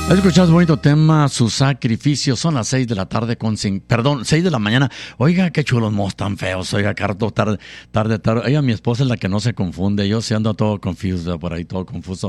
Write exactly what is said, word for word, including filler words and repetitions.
Has escuchado bonito tema, su sacrificio. Son las seis de la tarde con cinco, perdón, seis de la mañana. Oiga, qué chulos mos tan feos. Oiga, Carto, tarde, tarde, tarde. Oiga, mi esposa es la que no se confunde. Yo sí ando todo confuso por ahí, todo confuso.